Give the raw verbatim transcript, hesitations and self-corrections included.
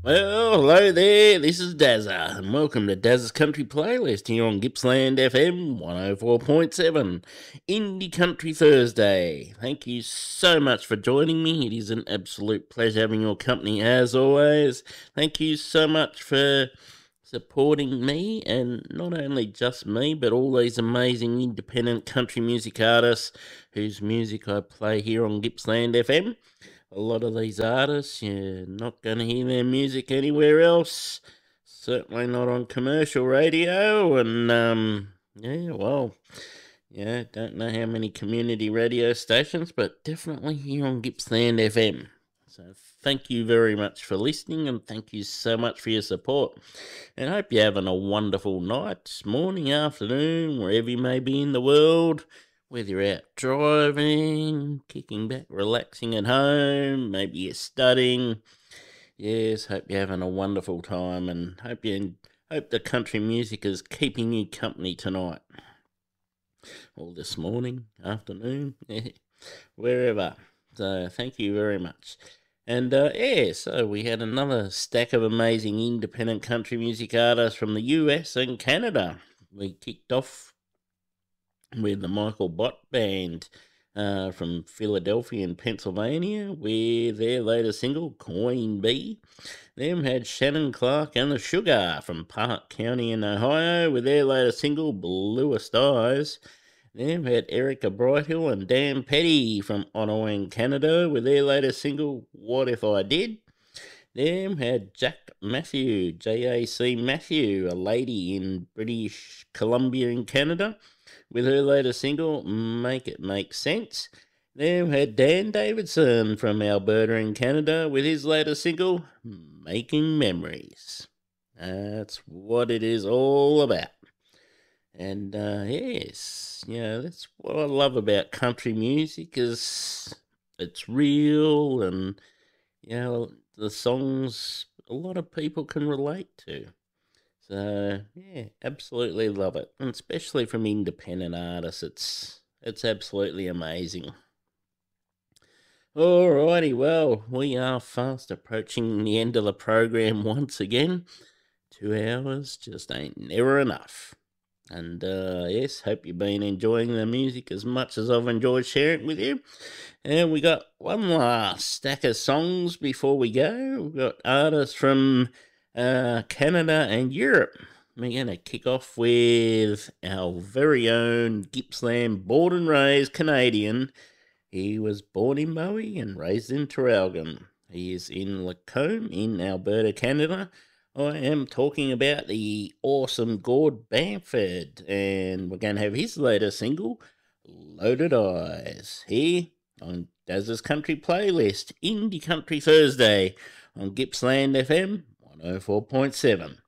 Well, hello there, this is Dazza, and welcome to Dazza's Country Playlist here on Gippsland F M one oh four point seven, Indie Country Thursday. Thank you so much for joining me. It is an absolute pleasure having your company as always. Thank you so much for supporting me, and not only just me, but all these amazing independent country music artists whose music I play here on Gippsland F M. A lot of these artists, you're not going to hear their music anywhere else. Certainly not on commercial radio. And, um, yeah, well, yeah, don't know how many community radio stations, but definitely here on Gippsland F M. So thank you very much for listening, and thank you so much for your support. And I hope you're having a wonderful night, morning, afternoon, wherever you may be in the world. Whether you're out driving, kicking back, relaxing at home, maybe you're studying. Yes, hope you're having a wonderful time, and hope you hope the country music is keeping you company tonight, or this morning, afternoon, wherever. So thank you very much. And uh, yeah, so we had another stack of amazing independent country music artists from the U S and Canada. We kicked off with the Michael Bott Band uh, from Philadelphia and Pennsylvania with their latest single, Queen Bee. Them had Shannon Clark and the Sugar from Park County in Ohio with their latest single, Bluest Eyes. Them had Erica Brighthill and Dan Petty from Ottawa in Canada with their latest single, What If I Did. Them had Jack Matthew, J A C Matthew, a lady in British Columbia in Canada, with her latest single, Make It Make Sense. Them had Dan Davidson from Alberta in Canada with his latest single, Making Memories. That's what it is all about. And uh, yes, you know, that's what I love about country music is it's real, and you know, the songs a lot of people can relate to. So yeah, absolutely love it, and especially from independent artists, it's it's absolutely amazing. Alrighty, well, we are fast approaching the end of the program once again. Two hours just ain't never enough. And uh, yes, hope you've been enjoying the music as much as I've enjoyed sharing it with you. And we got one last stack of songs before we go. We've got artists from uh, Canada and Europe. We're going to kick off with our very own Gippsland born and raised Canadian. He was born in Maui and raised in Traralgon. He is in Lacombe in Alberta, Canada. I am talking about the awesome Gord Bamford, and we're going to have his latest single, Loaded Eyes, here on Daz's Country Playlist, Indie Country Thursday, on Gippsland F M one oh four point seven.